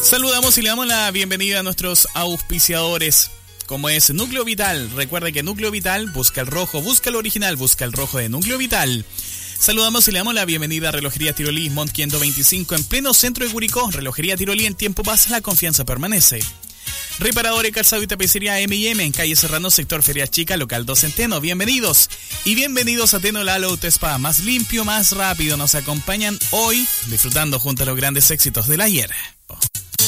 Saludamos y le damos la bienvenida a nuestros auspiciadores, como es Núcleo Vital. Recuerde que Núcleo Vital busca el rojo, busca el original, busca el rojo de Núcleo Vital. Saludamos y le damos la bienvenida a Relojería Tirolí, Mont 525, en pleno centro de Curicó. Relojería Tirolí, en tiempo pasa, la confianza permanece. Reparadores, calzado y tapicería M&M en calle Serrano, sector Feria Chica, local 2 Centeno. Bienvenidos y bienvenidos a Teno Lalo Auto Spa, más limpio, más rápido. Nos acompañan hoy disfrutando junto a los grandes éxitos del ayer.